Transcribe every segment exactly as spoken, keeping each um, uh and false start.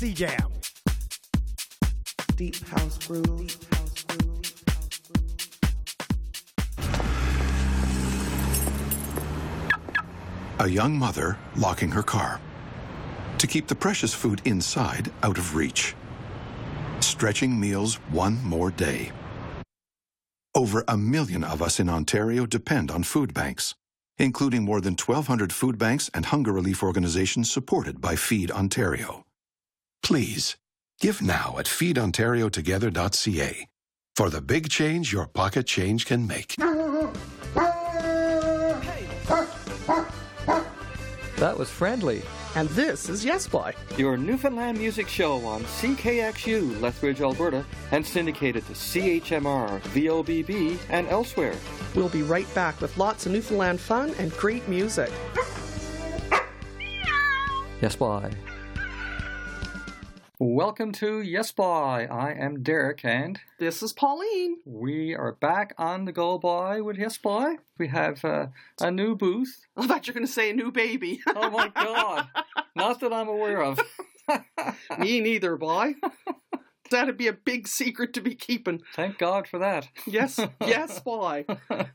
Maxi Jam. Deep house groove. Deep house groove. A young mother locking her car to keep the precious food inside out of reach. Stretching meals one more day. Over a million of us in Ontario depend on food banks, including more than twelve hundred food banks and hunger relief organizations supported by Feed Ontario. Please, give now at feed ontario together dot c a for the big change your pocket change can make. That was friendly. And this is Yes Boy, Your Newfoundland music show on C K X U, Lethbridge, Alberta, and syndicated to C H M R, V O B B, and elsewhere. We'll be right back with lots of Newfoundland fun and great music. Yes, Boy. Welcome to Yes Boy. I am Derek, and This is Pauline. we are back on the go, boy, with Yes Boy. We have uh, a new booth. I thought you were going to say a new baby. Oh my God! Not that I'm aware of. Me neither, boy. That'd be a big secret to be keeping. Thank God for that. Yes, yes, boy.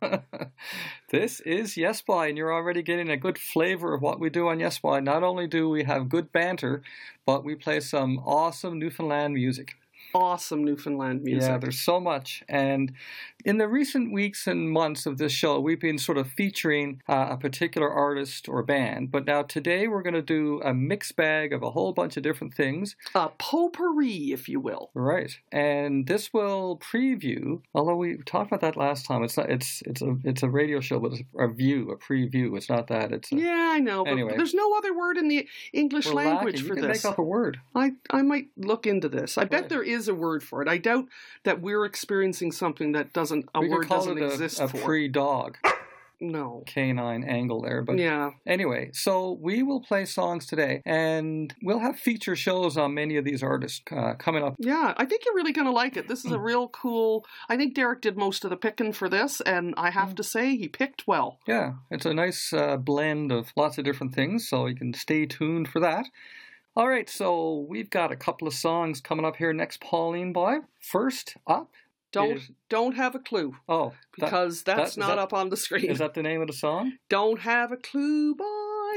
This is Yes Boy, and you're already getting a good flavor of what we do on Yes Boy. Not only do we have good banter, but we play some awesome Newfoundland music. Awesome Newfoundland music. Yeah, there's so much. And in the recent weeks and months of this show, we've been sort of featuring uh, a particular artist or band. But now today we're going to do a mixed bag of a whole bunch of different things. A potpourri, if you will. Right. And this will preview, although we talked about that last time, it's not, it's it's a it's a radio show, but it's a view, a preview. It's not that. It's a, Yeah, I know. But Anyway. there's no other word in the English we're language lacking. for You can this. make up a word. I, I might look into this. I bet Right. there is a word for it. I doubt that we're experiencing something that doesn't a we word could call doesn't it a, exist a for. pre-dog. No. Canine angle there, but Yeah. anyway, so we will play songs today, and we'll have feature shows on many of these artists uh, coming up. Yeah, I think you're really going to like it. This is a real cool... I think Derek did most of the picking for this, and I have to say, he picked well. Yeah, it's a nice uh, blend of lots of different things, so you can stay tuned for that. All right, so we've got a couple of songs coming up here next, Pauline Boy. First up Don't is... don't have a clue, Oh, that- because that- that's is not that- up on the screen. is that the name of the song? Don't have a clue, boy.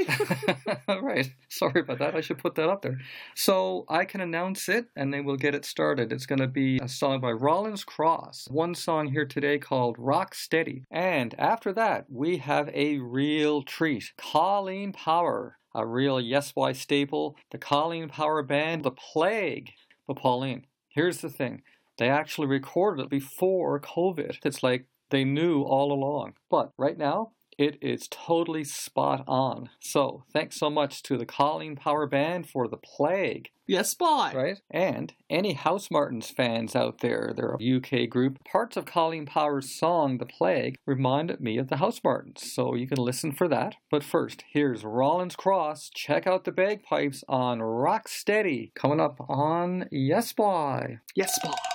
Right. Sorry about that. I should put that up there. So I can announce it, and then we'll get it started. It's going to be a song by Rollins Cross. One song here today called Rock Steady. And after that, we have a real treat. Colleen Power, a real Yes Boy staple. The Colleen Power Band, The Plague. But Pauline, here's the thing. They actually recorded it before COVID. It's like they knew all along. But right now, it is totally spot on. So thanks so much to the Colleen Power Band for The Plague. Yes, boy. Right? And any House Martins fans out there, they're a U K group. Parts of Colleen Power's song, The Plague, reminded me of the House Martins, so you can listen for that. But first, here's Rollins Cross. Check out the bagpipes on Rock Steady, coming up on Yes Boy. Yes, boy.